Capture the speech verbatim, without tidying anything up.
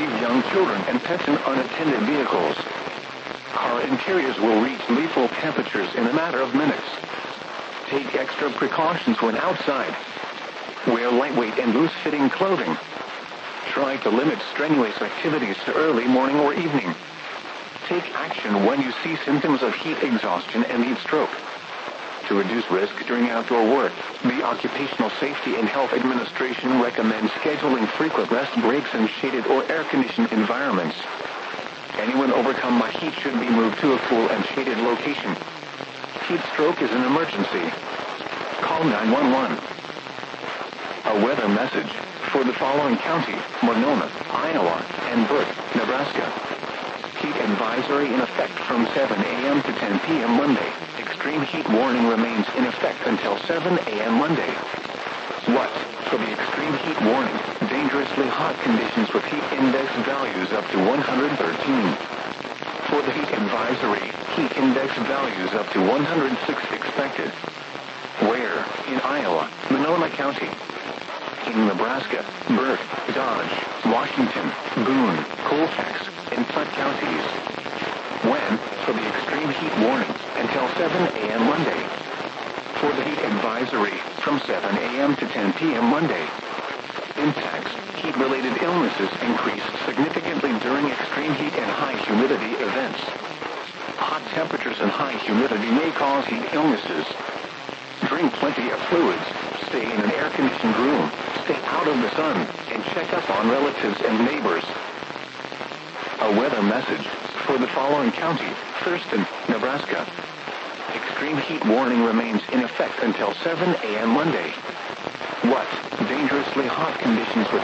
leave young children and pets in unattended vehicles. Car interiors will reach lethal temperatures in a matter of minutes. Take extra precautions when outside. Wear lightweight and loose-fitting clothing. Try to limit strenuous activities to early morning or evening. Take action when you see symptoms of heat exhaustion and heat stroke. To reduce risk during outdoor work, the Occupational Safety and Health Administration recommends scheduling frequent rest breaks in shaded or air-conditioned environments. Anyone overcome by heat should be moved to a cool and shaded location. Heat stroke is an emergency. Call nine one one. A weather message for the following county: Monona, Iowa, and Burke, Nebraska. Heat advisory in effect from seven a m to ten p m Monday. Extreme heat warning remains in effect until seven a m Monday. What? For the extreme heat warning, dangerously hot conditions with heat index values up to one hundred thirteen. For the heat advisory, heat index values up to one hundred six expected. Where? In Iowa, Monona County. In Nebraska, Burke, Dodge, Washington, Boone, Colfax, and Platte counties. When? For the extreme heat warning, until seven a m Monday. For the heat advisory, from seven a m to ten p m Monday. Impacts: heat-related illnesses increased significantly during extreme heat and high humidity events. Hot temperatures and high humidity may cause heat illnesses. Drink plenty of fluids, stay in an air-conditioned room, stay out of the sun, and check up on relatives and neighbors. A weather message for the following county: Thurston, Nebraska. Extreme heat warning remains in effect until seven a m Monday. What? Dangerously hot conditions with